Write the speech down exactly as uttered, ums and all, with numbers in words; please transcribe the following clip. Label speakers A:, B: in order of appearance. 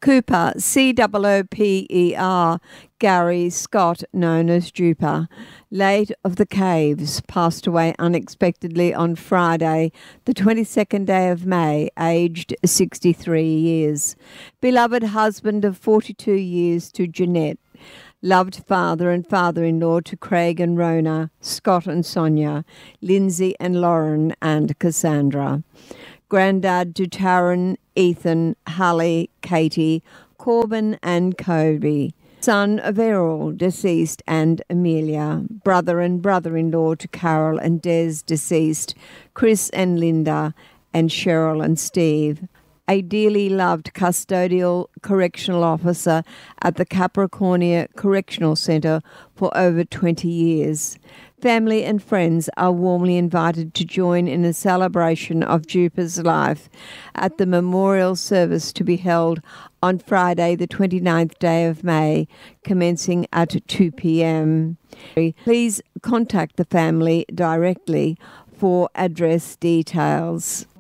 A: Cooper, C O O P E R, Gary Scott, known as Duper, late of the Caves, passed away unexpectedly on Friday, the twenty-second day of May, aged sixty-three years. Beloved husband of forty-two years to Jeanette. Loved father and father-in-law to Craig and Rona, Scott and Sonia, Lindsay and Lauren and Cassandra. Grandad to Taryn, Ethan, Holly, Katie, Corbin and Kobe. Son of Errol, deceased, and Amelia. Brother and brother-in-law to Carol and Des, deceased, Chris and Linda, and Cheryl and Steve. A dearly loved custodial correctional officer at the Capricornia Correctional Centre for over twenty years. Family and friends are warmly invited to join in a celebration of Duper's life at the memorial service to be held on Friday, the twenty-ninth day of May, commencing at two p.m. Please contact the family directly for address details.